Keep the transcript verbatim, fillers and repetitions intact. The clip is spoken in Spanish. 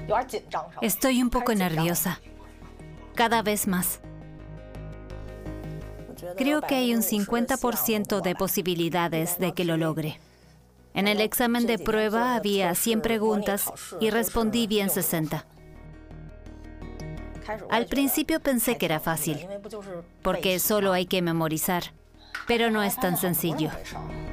Estoy un poco nerviosa. Cada vez más. Creo que hay un cincuenta por ciento de posibilidades de que lo logre. En el examen de prueba había cien preguntas y respondí bien sesenta. Al principio pensé que era fácil, porque solo hay que memorizar, pero no es tan sencillo.